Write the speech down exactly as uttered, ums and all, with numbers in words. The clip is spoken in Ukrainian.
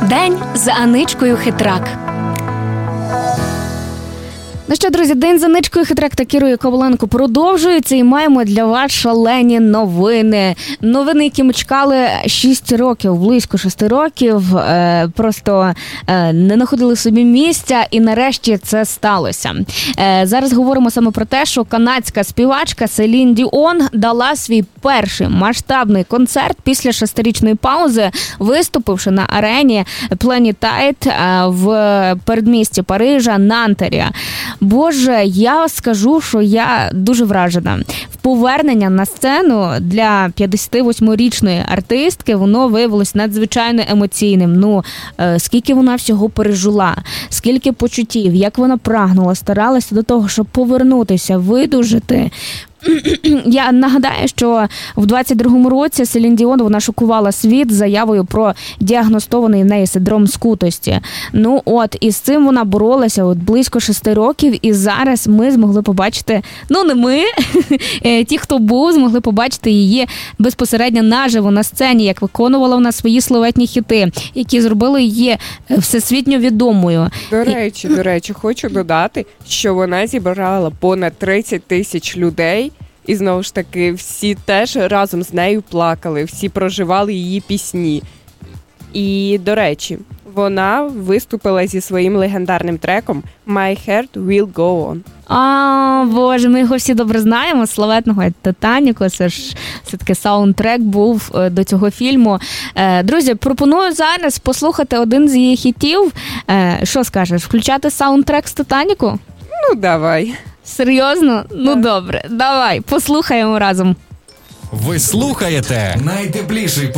День з Аничкою Хитрак. Ну що, друзі, день з Аничкою Хитрак та Кірою Коваленко продовжується, і маємо для вас шалені новини. Новини, які ми чекали шість років, близько шести років, е, просто е, не знаходили собі місця, і нарешті це сталося. Е, зараз говоримо саме про те, що канадська співачка Селін Діон дала свій перший масштабний концерт після шестирічної паузи, виступивши на арені Пленітайд в передмісті Парижа, Нантері. Боже, я скажу, що я дуже вражена. В повернення на сцену для п'ятдесятивосьмирічної артистки воно виявилось надзвичайно емоційним. Ну, скільки вона всього пережила, скільки почуттів, як вона прагнула, старалася до того, щоб повернутися, видужити. Я нагадаю, що в двадцять другому році Селін Діон, вона шокувала світ заявою про діагностований в неї синдром скутості. Ну от, і з цим вона боролася от близько шести років, і зараз ми змогли побачити, ну не ми, ті, хто був, змогли побачити її безпосередньо наживо на сцені, як виконувала вона свої славетні хіти, які зробили її всесвітньо відомою. До речі, до речі, хочу додати, що вона зібрала понад тридцять тисяч людей. І знову ж таки, всі теж разом з нею плакали, всі проживали її пісні. І, до речі, вона виступила зі своїм легендарним треком «My Heart Will Go On». А, Боже, ми його всі добре знаємо, славетного «Титаніку», це ж все-таки саундтрек був до цього фільму. Друзі, пропоную зараз послухати один з її хітів. Що скажеш, включати саундтрек з «Титаніку»? Ну, давай. Серйозно? Ну добре, давай, послухаємо разом. Ви слухаєте найтепліший